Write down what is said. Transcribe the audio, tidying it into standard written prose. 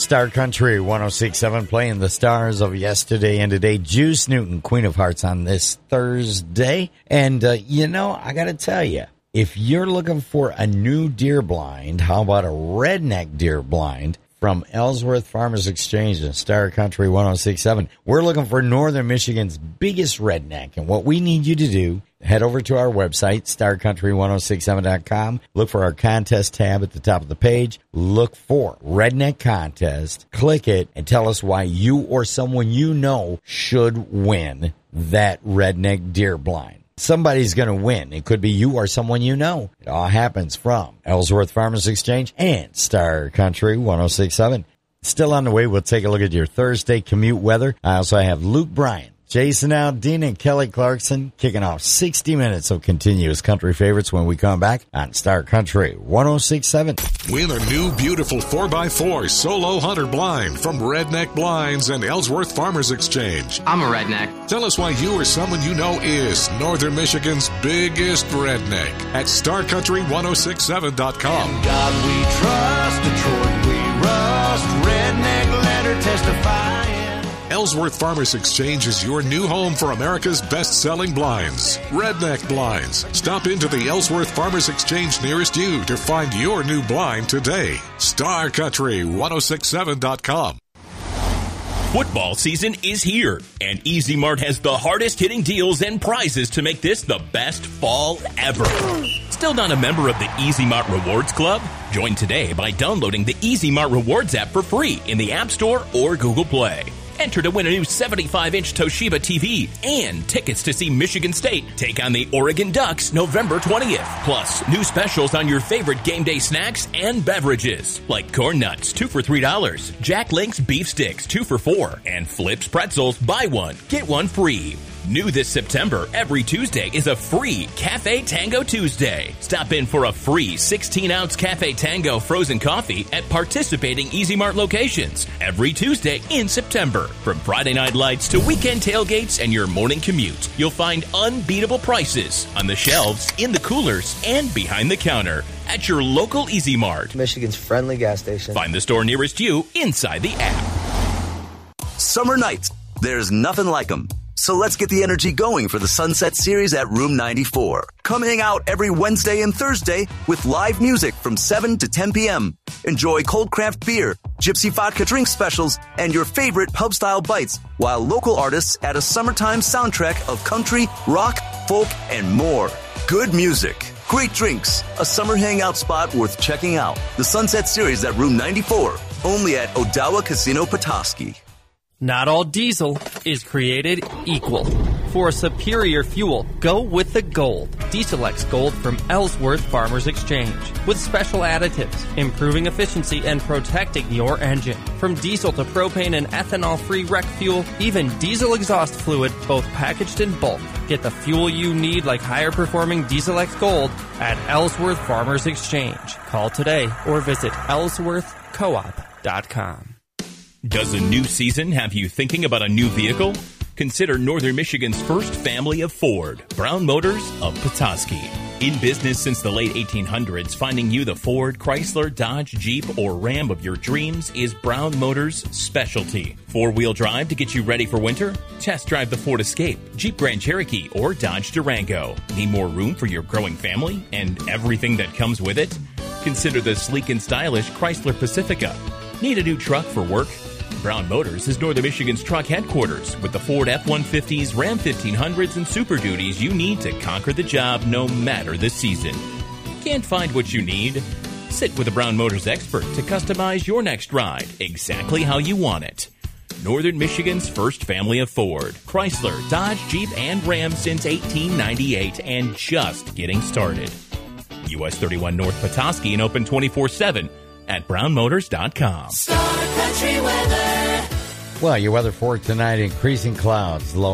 Star Country 106.7 playing the stars of yesterday and today. Juice Newton, Queen of Hearts on this Thursday. And, I got to tell you, if you're looking for a new deer blind, how about a redneck deer blind from Ellsworth Farmers Exchange and Star Country 106.7? We're looking for Northern Michigan's biggest redneck. And what we need you to do, head over to our website, starcountry1067.com. Look for our contest tab at the top of the page. Look for Redneck Contest. Click it and tell us why you or someone you know should win that redneck deer blind. Somebody's going to win. It could be you or someone you know. It all happens from Ellsworth Farmers Exchange and Star Country 106.7. Still on the way, we'll take a look at your Thursday commute weather. I also have Luke Bryan, Jason Aldean, and Kelly Clarkson kicking off 60 minutes of continuous country favorites when we come back on Star Country 106.7. Win a new beautiful 4x4 solo hunter blind from Redneck Blinds and Ellsworth Farmers Exchange. I'm a redneck. Tell us why you or someone you know is Northern Michigan's biggest redneck at StarCountry1067.com. In God we trust, Detroit we rust, redneck letter testifying. Ellsworth Farmers Exchange is your new home for America's best-selling blinds, Redneck Blinds. Stop into the Ellsworth Farmers Exchange nearest you to find your new blind today. StarCountry1067.com. Football season is here, and Easy Mart has the hardest-hitting deals and prizes to make this the best fall ever. Still not a member of the Easy Mart Rewards Club? Join today by downloading the Easy Mart Rewards app for free in the App Store or Google Play. Enter to win a new 75-inch Toshiba TV and tickets to see Michigan State take on the Oregon Ducks November 20th. Plus, new specials on your favorite game day snacks and beverages, like Corn Nuts, 2 for $3, Jack Link's Beef Sticks, 2 for $4, and Flips Pretzels, buy one, get one free. New this September, every Tuesday is a free Cafe Tango Tuesday. Stop in for a free 16-ounce Cafe Tango frozen coffee at participating Easy Mart locations every Tuesday in September. From Friday night lights to weekend tailgates and your morning commute, you'll find unbeatable prices on the shelves, in the coolers, and behind the counter at your local Easy Mart. Michigan's friendly gas station. Find the store nearest you inside the app. Summer nights, there's nothing like them. So let's get the energy going for the Sunset Series at Room 94. Come hang out every Wednesday and Thursday with live music from 7 to 10 p.m. Enjoy cold craft beer, gypsy vodka drink specials, and your favorite pub-style bites, while local artists add a summertime soundtrack of country, rock, folk, and more. Good music, great drinks, a summer hangout spot worth checking out. The Sunset Series at Room 94, only at Odawa Casino Petoskey. Not all diesel is created equal. For a superior fuel, go with the Gold. Diesel X Gold from Ellsworth Farmers Exchange. With special additives, improving efficiency and protecting your engine. From diesel to propane and ethanol-free rec fuel, even diesel exhaust fluid, both packaged in bulk. Get the fuel you need like higher-performing Diesel X Gold at Ellsworth Farmers Exchange. Call today or visit ellsworthcoop.com. Does a new season have you thinking about a new vehicle? Consider Northern Michigan's first family of Ford, Brown Motors of Petoskey. In business since the late 1800s, finding you the Ford, Chrysler, Dodge, Jeep, or Ram of your dreams is Brown Motors' specialty. Four-wheel drive to get you ready for winter? Test drive the Ford Escape, Jeep Grand Cherokee, or Dodge Durango. Need more room for your growing family and everything that comes with it? Consider the sleek and stylish Chrysler Pacifica. Need a new truck for work? Brown Motors is Northern Michigan's truck headquarters with the Ford F-150s, Ram 1500s, and Super Duties you need to conquer the job no matter the season. Can't find what you need? Sit with a Brown Motors expert to customize your next ride exactly how you want it. Northern Michigan's first family of Ford, Chrysler, Dodge, Jeep, and Ram since 1898 and just getting started. US 31 North Petoskey and open 24/7. At brownmotors.com. Well, your weather for tonight, increasing clouds, low